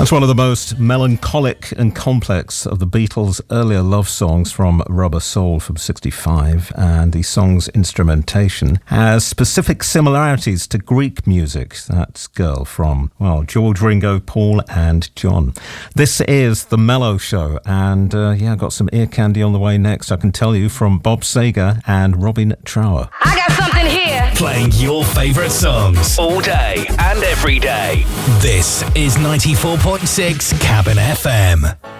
That's one of the most melancholic and complex of the Beatles' earlier love songs from Rubber Soul from '65, and the song's instrumentation has specific similarities to Greek music. That's Girl from, well, George, Ringo, Paul and John. This is The Mellow Show, and I've got some ear candy on the way next, I can tell you, from Bob Sager and Robin Trower. I got something here. Playing your favourite songs all day and every day. This is 94.6 Cabin FM.